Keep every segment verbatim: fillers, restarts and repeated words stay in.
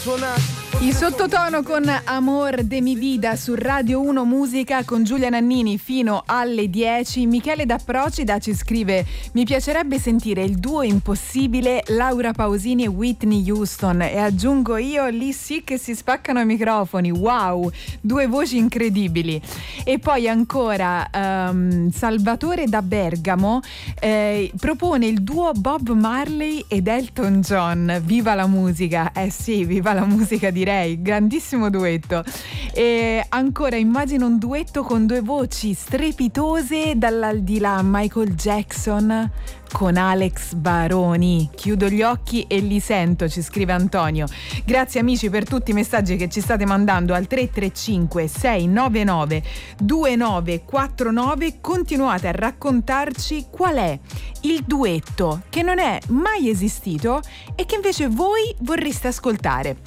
Il sottotono con Amor de mi vida su Radio uno Musica con Giulia Nannini fino alle dieci. Michele D'Approcida ci scrive: mi piacerebbe sentire il duo impossibile Laura Pausini e Whitney Houston, e aggiungo io, lì sì che si spaccano i microfoni, wow, due voci incredibili. E poi ancora um, Salvatore da Bergamo eh, propone il duo Bob Marley ed Elton John. Viva la musica, eh sì, viva la musica, direi, grandissimo duetto. E ancora immagino un duetto con due voci strepitose dall'aldilà, Michael Jackson con Alex Baroni. Chiudo gli occhi e li sento, ci scrive Antonio. Grazie amici per tutti i messaggi che ci state mandando al tre tre cinque sei nove nove due nove quattro nove. Continuate a raccontarci qual è il duetto che non è mai esistito e che invece voi vorreste ascoltare.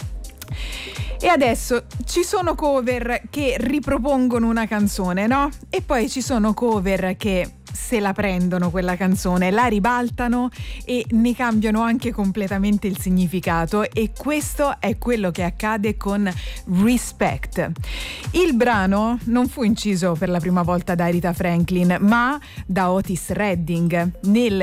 E adesso ci sono cover che ripropongono una canzone, no? E poi ci sono cover che se la prendono quella canzone, la ribaltano e ne cambiano anche completamente il significato, e questo è quello che accade con Respect. Il brano non fu inciso per la prima volta da Aretha Franklin, ma da Otis Redding nel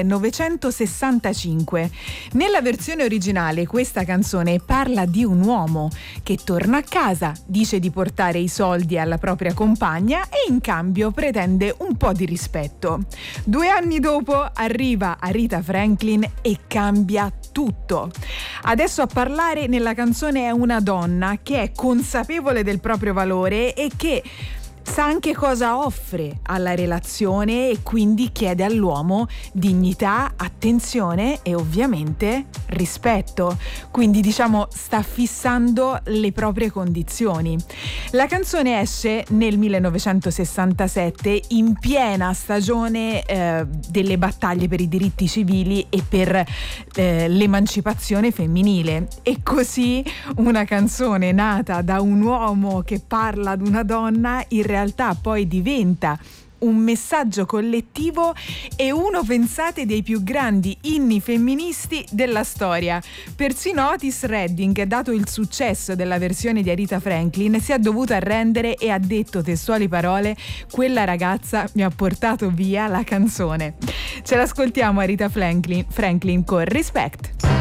millenovecentosessantacinque. Nella versione originale questa canzone parla di un uomo che torna a casa, dice di portare i soldi alla propria compagna e in cambio pretende un po' di rispetto. Due anni dopo arriva Aretha Franklin e cambia tutto. Adesso a parlare nella canzone è una donna che è consapevole del proprio valore e che sa anche cosa offre alla relazione, e quindi chiede all'uomo dignità, attenzione e ovviamente rispetto. Quindi diciamo sta fissando le proprie condizioni. La canzone esce nel millenovecentosessantasette in piena stagione eh, delle battaglie per i diritti civili e per eh, l'emancipazione femminile, e così una canzone nata da un uomo che parla ad una donna in realtà poi diventa un messaggio collettivo e uno, pensate, dei più grandi inni femministi della storia. Persino Otis Redding, dato il successo della versione di Aretha Franklin, si è dovuto arrendere e ha detto testuali parole: quella ragazza mi ha portato via la canzone. Ce l'ascoltiamo Aretha Franklin, Franklin con Respect.